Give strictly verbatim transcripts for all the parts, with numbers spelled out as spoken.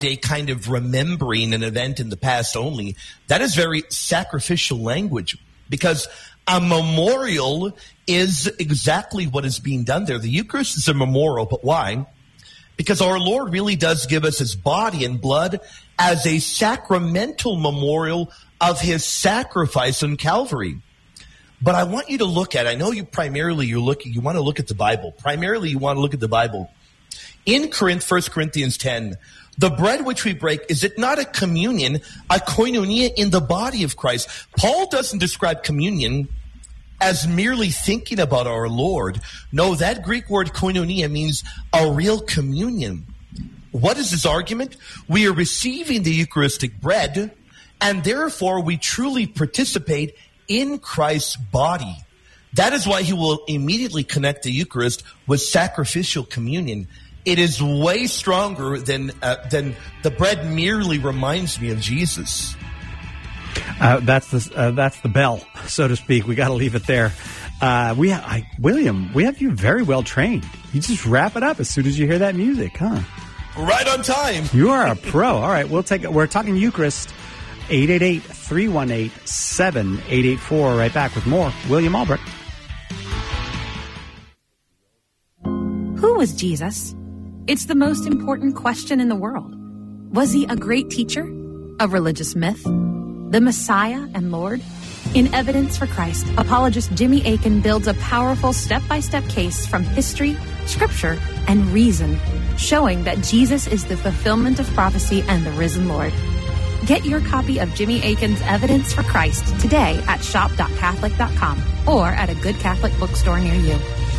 a kind of remembering an event in the past only. That is very sacrificial language, because a memorial is exactly what is being done there. The Eucharist is a memorial, but why? Because our Lord really does give us his body and blood as a sacramental memorial of his sacrifice on Calvary. But I want you to look at, I know you primarily you're looking, you want to look at the Bible. Primarily you want to look at the Bible. In Corinth, First Corinthians ten, the bread which we break, is it not a communion, a koinonia in the body of Christ? Paul doesn't describe communion as merely thinking about our Lord. No, that Greek word koinonia means a real communion. What is his argument? We are receiving the Eucharistic bread, and therefore we truly participate in Christ's body. That is why he will immediately connect the Eucharist with sacrificial communion. It is way stronger than uh, than the bread merely reminds me of Jesus. Uh, that's the uh, that's the bell, so to speak. We got to leave it there. Uh, we, ha- I, William, we have you very well trained. You just wrap it up as soon as you hear that music, huh? Right on time. You are a pro. All right, we'll take. We're talking Eucharist. eight eight eight, three one eight, seven eight eight four. Right back with more. William Albrecht. Who was Jesus? It's the most important question in the world. Was he a great teacher? A religious myth? The Messiah and Lord? In Evidence for Christ, apologist Jimmy Akin builds a powerful step-by-step case from history, scripture, and reason, showing that Jesus is the fulfillment of prophecy and the risen Lord. Get your copy of Jimmy Akin's Evidence for Christ today at shop dot catholic dot com or at a good Catholic bookstore near you.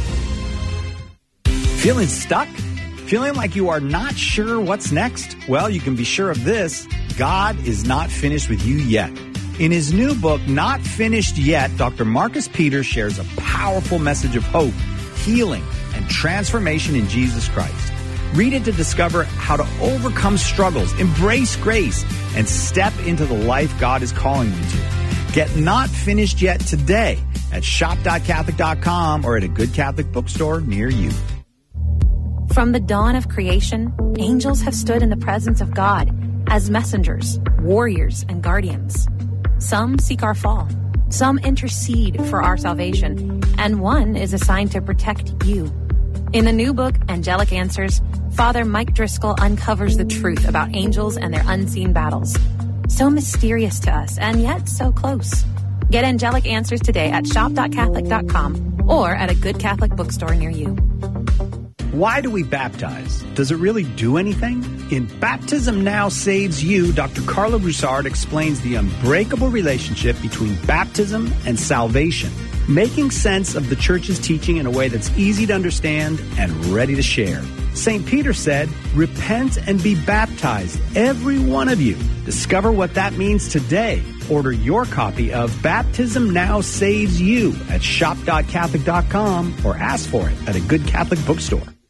Feeling stuck? Feeling like you are not sure what's next? Well, you can be sure of this. God is not finished with you yet. In his new book, Not Finished Yet, Doctor Marcus Peters shares a powerful message of hope, healing, and transformation in Jesus Christ. Read it to discover how to overcome struggles, embrace grace, and step into the life God is calling you to. Get Not Finished Yet today at shop dot catholic dot com or at a good Catholic bookstore near you. From the dawn of creation, angels have stood in the presence of God as messengers, warriors, and guardians. Some seek our fall. Some intercede for our salvation. And one is assigned to protect you. In the new book, Angelic Answers, Father Mike Driscoll uncovers the truth about angels and their unseen battles. So mysterious to us, and yet so close. Get Angelic Answers today at shop dot catholic dot com or at a good Catholic bookstore near you. Why do we baptize? Does it really do anything? In Baptism Now Saves You, Doctor Carla Broussard explains the unbreakable relationship between baptism and salvation, making sense of the Church's teaching in a way that's easy to understand and ready to share. Saint Peter said, "Repent and be baptized, every one of you." Discover what that means today. Order your copy of Baptism Now Saves You at shop dot catholic dot com or ask for it at a good Catholic bookstore.